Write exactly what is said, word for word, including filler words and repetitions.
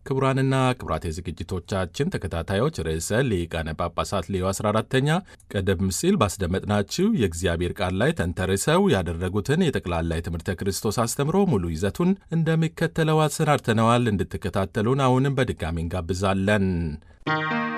ክቡራንና ክቡራት የዝግጅቶቻችን ተከታታዮች ርዕሰ ሊቃነ ጳጳሳት ሌዮ አስራ አራተኛ ቀደም ሲል ባስደመጥናችሁ የእግዚአብሔር ቃል ላይ ተንተርሰው ያደረጉትን የጠቅላላ የትምህርተ ክርስቶስ አስተምሮ ሙሉ ይዘቱን እንደሚከተለው አሰናድተነዋል። እንድትከታተሉን አሁንም በድጋሚ እንጋብዛለን።